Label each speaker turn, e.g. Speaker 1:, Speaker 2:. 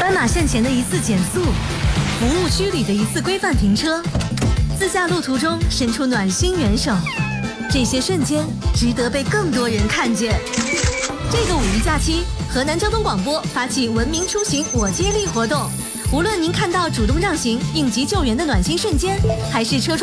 Speaker 1: 斑马线前的一次减速，服务区里的一次规范停车，自驾路途中伸出暖心援手，这些瞬间值得被更多人看见。这个五一假期，河南交通广播发起文明出行我接力活动，无论您看到主动让行、应急救援的暖心瞬间，还是车窗